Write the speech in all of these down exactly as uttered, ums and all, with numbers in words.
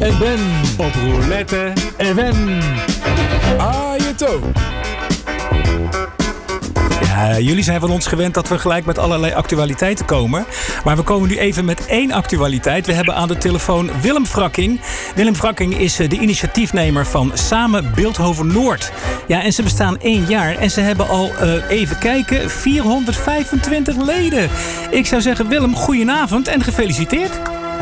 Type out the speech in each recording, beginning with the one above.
en Ben. Op roulette en wen. Ajeto. Ja, jullie zijn van ons gewend dat we gelijk met allerlei actualiteiten komen. Maar we komen nu even met één actualiteit. We hebben aan de telefoon Willem Fracking. Willem Fracking is de initiatiefnemer van Samen Bilthoven Noord. Ja, en ze bestaan één jaar en ze hebben al, uh, even kijken, vierhonderdvijfentwintig leden. Ik zou zeggen, Willem, goedenavond en gefeliciteerd.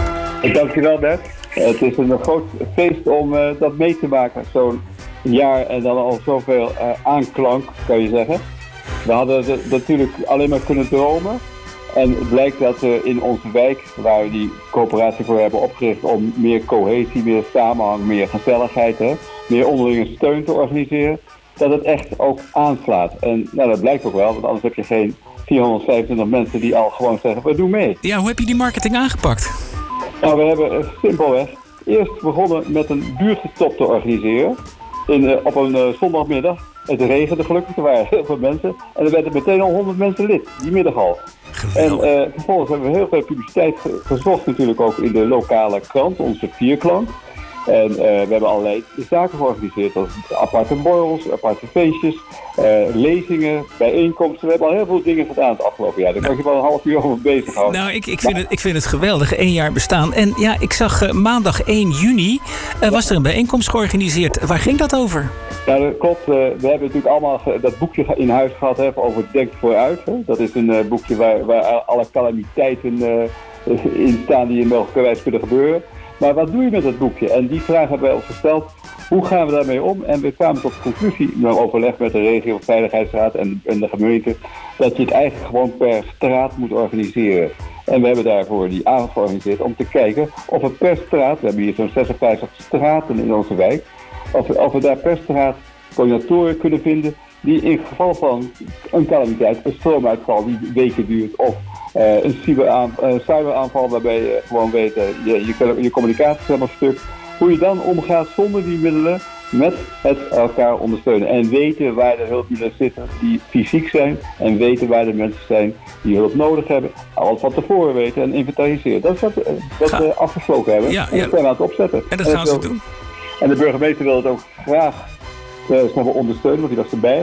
Ik dank je wel, Bert. Het is een groot feest om uh, dat mee te maken. Zo'n jaar en dan al zoveel uh, aanklank, kan je zeggen. We hadden het natuurlijk alleen maar kunnen dromen. En het blijkt dat we in onze wijk, waar we die coöperatie voor hebben opgericht om meer cohesie, meer samenhang, meer gezelligheid, hè, meer onderlinge steun te organiseren, dat het echt ook aanslaat. En nou, dat blijkt ook wel, want anders heb je geen vierhonderdvijfentwintig mensen die al gewoon zeggen, we doen mee. Ja, hoe heb je die marketing aangepakt? Nou, we hebben uh, simpelweg eerst begonnen met een buurtstop te organiseren. In, uh, op een uh, zondagmiddag. Het regende gelukkig, er waren heel veel mensen. En er werden meteen al honderd mensen lid, die middag al. Geweldig. En uh, vervolgens hebben we heel veel publiciteit ge- gezocht natuurlijk ook in de lokale krant, onze vierklank. En uh, we hebben allerlei zaken georganiseerd, als aparte borrels, aparte feestjes, uh, lezingen, bijeenkomsten. We hebben al heel veel dingen gedaan het afgelopen jaar. Daar kan je wel een half uur over bezig houden. Nou, ik, ik, vind het, ik vind het geweldig, één jaar bestaan. En ja, ik zag uh, maandag één juni, uh, was er een bijeenkomst georganiseerd. Waar ging dat over? Ja, dat klopt. Uh, we hebben natuurlijk allemaal ge- dat boekje in huis gehad hè, over Denk vooruit. Hè. Dat is een uh, boekje waar, waar alle calamiteiten uh, in staan die in mogelijkerwijs kunnen gebeuren. Maar wat doe je met dat boekje? En die vraag hebben wij ons gesteld. Hoe gaan we daarmee om? En we kwamen tot de conclusie, na overleg met de regio-veiligheidsraad en, en de gemeente, dat je het eigenlijk gewoon per straat moet organiseren. En we hebben daarvoor die avond georganiseerd om te kijken of we per straat, we hebben hier zo'n zesenvijftig straten in onze wijk, of we, of we daar per straat coördinatoren kunnen vinden die in geval van een calamiteit, een stroomuitval die weken duurt, of uh, een cyberaanval, uh, cyberaanval waarbij je gewoon weet, uh, je, je, je communicatie is helemaal stuk, hoe je dan omgaat zonder die middelen met het elkaar ondersteunen. En weten waar de hulpmiddelen zitten die fysiek zijn en weten waar de mensen zijn die hulp nodig hebben. Alles van tevoren weten en inventariseren. Dat is wat, wat we afgesproken hebben. Ja, en dat ja. zijn we aan het opzetten. En dat en gaan ze doen. En de burgemeester wil het ook graag uh, snel ondersteunen, want die was erbij.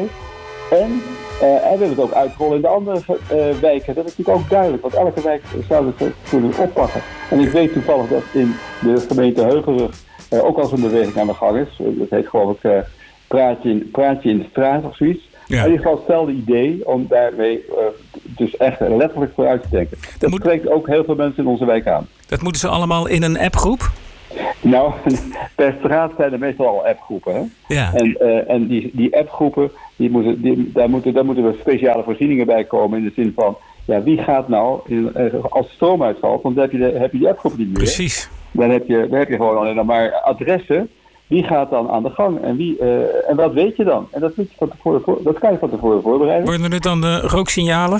En uh, hij wil het ook uitrollen in de andere uh, wijken. Dat is natuurlijk ook duidelijk, want elke wijk zou het kunnen oppakken. En ik weet toevallig dat in de gemeente Heuvelrug uh, ook al zo'n beweging aan de gang is. Uh, dat heet geloof ik uh, praatje, in, praatje in de straat of zoiets. Ja. In ieder geval hetzelfde idee om daarmee uh, dus echt letterlijk vooruit te denken. Dat, dat moet... spreekt ook heel veel mensen in onze wijk aan. Dat moeten ze allemaal in een appgroep? Nou, per straat zijn er meestal al appgroepen. Hè? Ja. En, uh, en die, die appgroepen, die moeten, die, daar, moeten, daar moeten er speciale voorzieningen bij komen in de zin van, ja, wie gaat nou, in, uh, als stroom uitvalt, want dan heb je, de, heb je die appgroepen niet meer. Precies. Dan heb je, dan heb je gewoon alleen nog maar adressen. Wie gaat dan aan de gang en, wie, uh, en wat weet je dan? En dat, weet je van tevoren, voor, dat kan je van tevoren voorbereiden. Worden het dan uh, rooksignalen?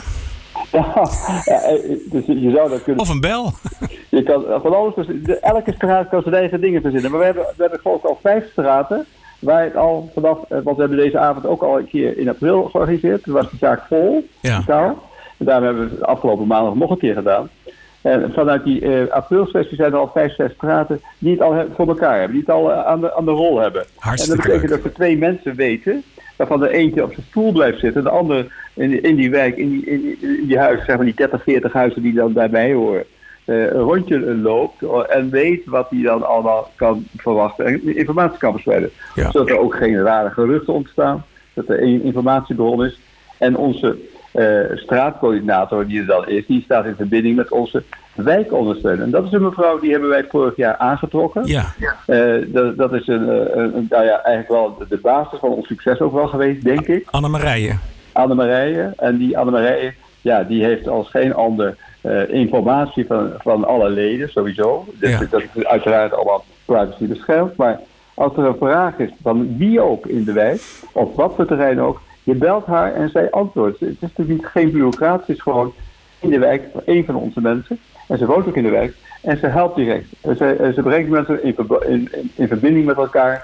Ja, ja, dus je zou dat kunnen... Of een bel? Je kan van alles, dus elke straat kan zijn eigen dingen verzinnen. Maar we hebben, we hebben geloof ik al vijf straten waar het al vanaf, want we hebben deze avond ook al een keer in april georganiseerd. Toen was de zaak vol, ja. totaal. En daarom hebben we het afgelopen maandag nog een keer gedaan. En vanuit die uh, aprilsessie zijn er al vijf, zes straten die het al voor elkaar hebben, die het al uh, aan, de, aan de rol hebben. Hartstikke en dat betekent leuk. dat er twee mensen weten, waarvan de eentje op zijn stoel blijft zitten, de ander in die, in die wijk, in die, in die, in die huizen, zeg maar die dertig, veertig huizen die dan daarbij horen, uh, een rondje loopt en weet wat hij dan allemaal kan verwachten en informatie kan verspreiden. Ja. Zodat er ook geen rare geruchten ontstaan, dat er één informatiebron is. En onze uh, straatcoördinator die er dan is, die staat in verbinding met onze wijkondersteuner. En dat is een mevrouw, die hebben wij vorig jaar aangetrokken. Ja. Uh, dat, dat is een, een, een, nou ja, eigenlijk wel de, de basis van ons succes ook wel geweest, denk ik. Annemarije. Annemarije. En die Annemarije, ja, die heeft als geen ander uh, informatie van, van alle leden, sowieso. Dus Ja. dat is uiteraard allemaal privacy beschermd. Maar als er een vraag is van wie ook in de wijk, of wat voor terrein ook, je belt haar en zij antwoordt. Het is natuurlijk niet, geen bureaucraat, het is gewoon in de wijk, één van onze mensen. En ze woont ook in de wijk. En ze helpt direct. Ze, ze brengt mensen in, in, in verbinding met elkaar.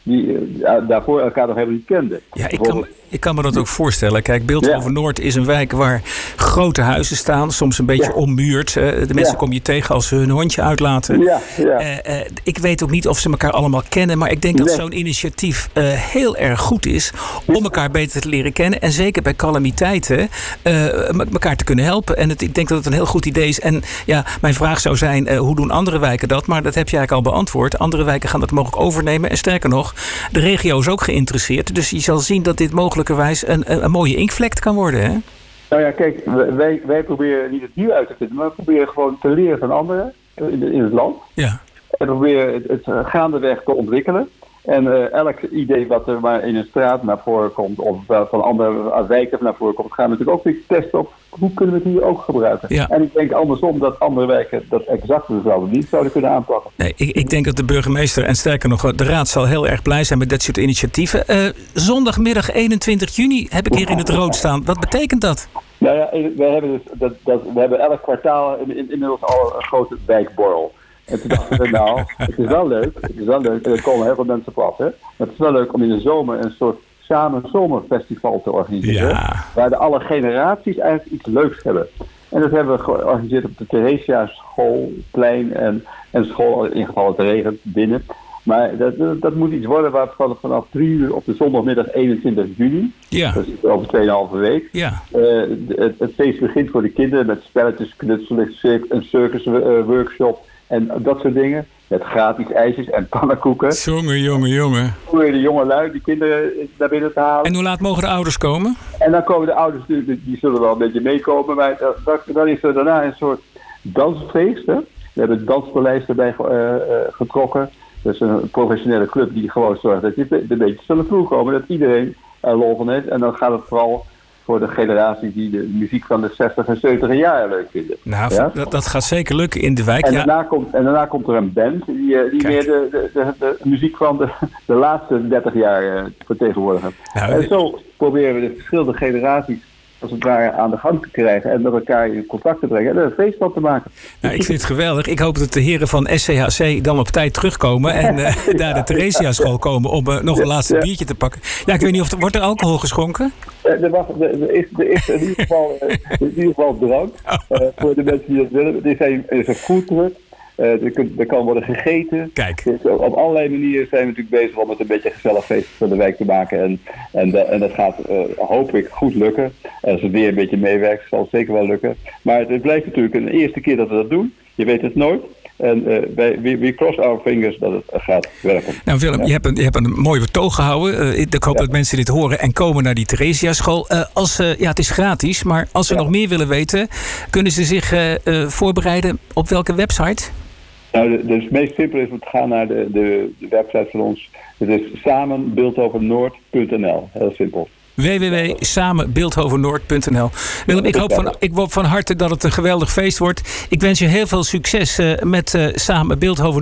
die uh, daarvoor elkaar nog helemaal niet kenden. Ja, ik kan, ik kan me dat ook voorstellen. Kijk, Bilthoven ja. Noord is een wijk waar grote huizen staan. Soms een beetje ja. ommuurd. De mensen ja. kom je tegen als ze hun hondje uitlaten. Ja, ja. Uh, uh, ik weet ook niet of ze elkaar allemaal kennen. Maar ik denk dat nee. zo'n initiatief uh, heel erg goed is om elkaar beter te leren kennen. En zeker bij calamiteiten uh, elkaar te kunnen helpen. En het, ik denk dat het een heel goed idee is. En ja, mijn vraag zou zijn, uh, hoe doen andere wijken dat? Maar dat heb je eigenlijk al beantwoord. Andere wijken gaan dat mogelijk overnemen. En sterker nog, de regio is ook geïnteresseerd. Dus je zal zien dat dit mogelijkerwijs een, een, een mooie inkvlek kan worden, hè? Nou ja, kijk, wij, wij proberen niet het nieuw uit te vinden, maar we proberen gewoon te leren van anderen in, de, in het land. Ja. En proberen het, het gaandeweg te ontwikkelen. En uh, elk idee wat er maar in een straat naar voren komt, of uh, van andere wijken naar voren komt, gaan we natuurlijk ook weer testen op hoe kunnen we het hier ook gebruiken. Ja. En ik denk andersom dat andere wijken dat exact dezelfde niet zouden kunnen aanpakken. Nee, ik, ik denk dat de burgemeester en sterker nog de raad zal heel erg blij zijn met dat soort initiatieven. Uh, zondagmiddag eenentwintig juni heb ik hier in het rood staan. Wat betekent dat? Nou ja, we hebben, dus dat, dat, we hebben elk kwartaal in, in, inmiddels al een grote wijkborrel. En toen dachten we, nou, het is wel leuk, het is wel leuk, en er komen heel veel mensen op af, hè. Maar het is wel leuk om in de zomer een soort samen zomerfestival te organiseren, ja. waar de alle generaties eigenlijk iets leuks hebben. En dat hebben we georganiseerd op de Theresia schoolplein en, en school, in geval het regent, binnen. Maar dat, dat, dat moet iets worden waar vanaf, vanaf drie uur op de zondagmiddag eenentwintig juni, ja. dat is over tweeënhalve week, ja. uh, het, het feest begint voor de kinderen met spelletjes, knutselen, een circus uh, workshop. En dat soort dingen. Met gratis ijsjes en pannenkoeken. Jongen, jongen, jongen. Hoe je de jonge lui, die kinderen naar binnen te halen. En hoe laat mogen de ouders komen? En dan komen de ouders, die, die zullen wel een beetje meekomen. Maar dan, dan is er daarna een soort dansfeest. Hè? We hebben het Danspaleis erbij uh, uh, getrokken. Dat is een professionele club die gewoon zorgt dat je een beetje zullen vroeg komen. Dat iedereen er lol van heeft. En dan gaat het vooral voor de generatie die de muziek van de zestig en zeventig jaar leuk vinden. Nou, ja? dat, dat gaat zeker lukken in de wijk. En, ja. daarna, komt, en daarna komt er een band die, die meer de, de, de, de muziek van de, de laatste dertig jaar vertegenwoordigt. Nou, en zo proberen we de verschillende generaties als het ware aan de gang te krijgen en met elkaar in contact te brengen en er een feest van te maken. Nou, ik vind het geweldig. Ik hoop dat de heren van S C H C dan op tijd terugkomen en uh, ja, daar de Theresia school komen om uh, nog een laatste ja. biertje te pakken. Ja, ik weet niet of er wordt er alcohol geschonken? Uh, er, mag, er, is, er is in ieder geval, uh, in ieder geval drank uh, voor de mensen die dat willen. Er is een, er is een foodtruck. Uh, er, kun, er kan worden gegeten. Kijk. Dus op allerlei manieren zijn we natuurlijk bezig om het een beetje een gezellig feest voor de wijk te maken. En, en, de, en dat gaat, uh, hoop ik, goed lukken. En als het weer een beetje meewerkt, zal het zeker wel lukken. Maar het, het blijft natuurlijk een eerste keer dat we dat doen. Je weet het nooit. En uh, wij, we, we cross our fingers dat het gaat werken. Nou Willem, ja. je, hebt een, je hebt een mooi betoog gehouden. Uh, ik hoop ja. dat mensen dit horen en komen naar die Theresia school. Uh, als, uh, ja, het is gratis, maar als ze ja. nog meer willen weten, kunnen ze zich uh, uh, voorbereiden op welke website? Nou, de, de, het meest simpel is om te gaan naar de, de, de website van ons. Het is samen bilthoven noord punt n l. Heel simpel. w w w punt samen bilthoven noord punt n l. Willem, ik hoop, van, ik hoop van harte dat het een geweldig feest wordt. Ik wens je heel veel succes uh, met uh, Samen Bilthoven